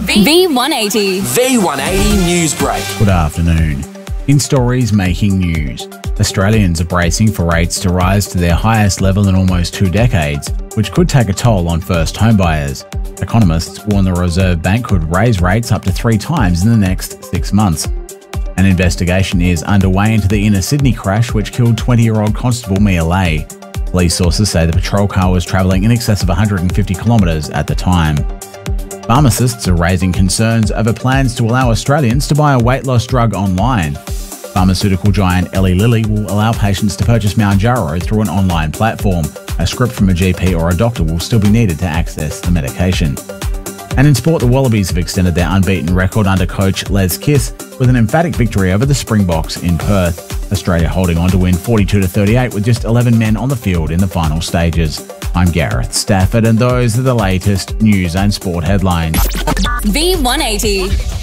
V180. V180 News Break. Good afternoon. In stories making news, Australians are bracing for rates to rise to their highest level in almost 2 decades, which could take a toll on first homebuyers. Economists warn the Reserve Bank could raise rates up to 3 times in the next 6 months. An investigation is underway into the inner Sydney crash which killed 20-year-old Constable Mia Lay. Police sources say the patrol car was travelling in excess of 150 kilometres at the time. Pharmacists are raising concerns over plans to allow Australians to buy a weight loss drug online. Pharmaceutical giant Eli Lilly will allow patients to purchase Mounjaro through an online platform. A script from a GP or a doctor will still be needed to access the medication. And in sport, the Wallabies have extended their unbeaten record under coach Les Kiss with an emphatic victory over the Springboks in Perth. Australia holding on to win 42-38 with just 11 men on the field in the final stages. I'm Gareth Stafford and those are the latest news and sport headlines. V180.